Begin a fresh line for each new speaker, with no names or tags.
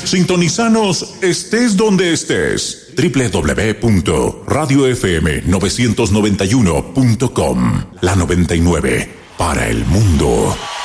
Sintonizanos estés donde estés. www.radiofm991.com. La 99 para el mundo.